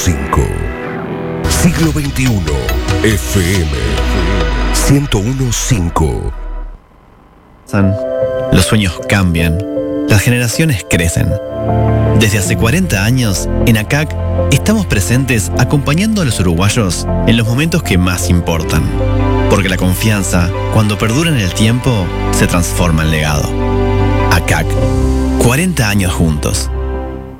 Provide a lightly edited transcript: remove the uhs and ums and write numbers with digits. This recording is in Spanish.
101.5. Siglo XXI, FM 101.5. Los sueños cambian, las generaciones crecen. Desde hace 40 años, en ACAC estamos presentes acompañando a los uruguayos en los momentos que más importan. Porque la confianza, cuando perdura en el tiempo, se transforma en legado. ACAC, 40 años juntos.